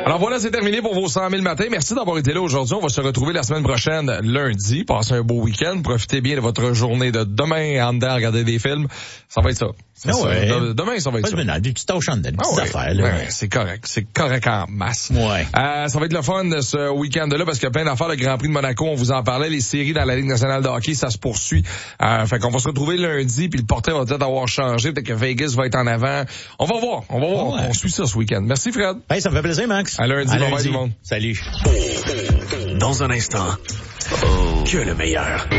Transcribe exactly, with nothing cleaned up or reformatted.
Alors voilà, c'est terminé pour vos cent mille matins. Merci d'avoir été là aujourd'hui. On va se retrouver la semaine prochaine, lundi. Passez un beau week-end. Profitez bien de votre journée de demain en dedans à regarder des films. Ça va être ça. ça, Ah ça ouais. de, demain, ça va être Pas ça. de des petites tâches en dedans, des petites Ah ouais. affaires. Là. Ouais, c'est correct. C'est correct en masse. Ouais. Euh, ça va être le fun de ce week-end-là parce qu'il y a plein d'affaires. Le Grand Prix de Monaco, on vous en parlait. Les séries dans la Ligue nationale de hockey, ça se poursuit. Euh, fait qu'on va se retrouver lundi, puis le portrait va peut-être avoir changé. Peut-être que Vegas va être en avant. On va voir. On va voir. Ouais. On suit ça ce week-end. Merci, Fred. Hey, ça me fait plaisir, Max. À lundi. À Bye bye, lundi. tout le monde. Salut. Dans un instant, que le meilleur.